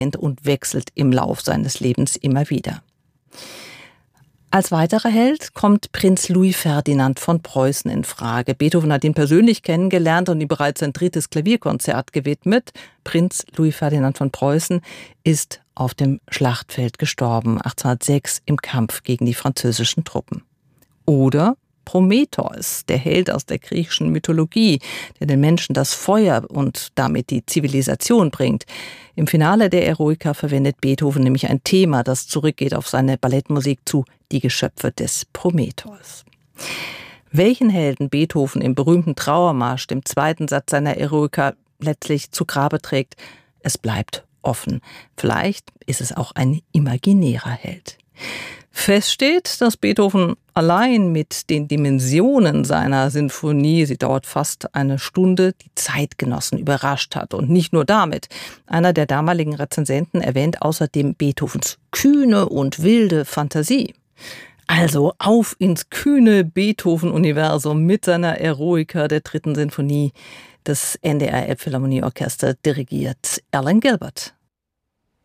und wechselt im Lauf seines Lebens immer wieder. Als weiterer Held kommt Prinz Louis Ferdinand von Preußen in Frage. Beethoven hat ihn persönlich kennengelernt und ihm bereits sein 3. Klavierkonzert gewidmet. Prinz Louis Ferdinand von Preußen ist auf dem Schlachtfeld gestorben, 1806 im Kampf gegen die französischen Truppen. Oder Prometheus, der Held aus der griechischen Mythologie, der den Menschen das Feuer und damit die Zivilisation bringt. Im Finale der Eroica verwendet Beethoven nämlich ein Thema, das zurückgeht auf seine Ballettmusik zu Die Geschöpfe des Prometheus. Welchen Helden Beethoven im berühmten Trauermarsch, dem 2. Satz seiner Eroica, letztlich zu Grabe trägt, es bleibt offen. Vielleicht ist es auch ein imaginärer Held. Fest steht, dass Beethoven allein mit den Dimensionen seiner Sinfonie, sie dauert fast eine Stunde, die Zeitgenossen überrascht hat. Und nicht nur damit. Einer der damaligen Rezensenten erwähnt außerdem Beethovens kühne und wilde Fantasie. Also auf ins kühne Beethoven-Universum mit seiner Eroica der 3. Sinfonie. Das NDR Elbphilharmonieorchester dirigiert Alan Gilbert.